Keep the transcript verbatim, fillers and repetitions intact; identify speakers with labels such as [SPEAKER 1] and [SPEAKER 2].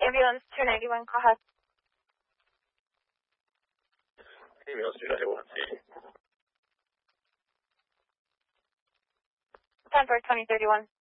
[SPEAKER 1] Ambulance two ninety-one, go ahead.
[SPEAKER 2] Ambulance two ninety-one, see.
[SPEAKER 1] ten for twenty thirty-one.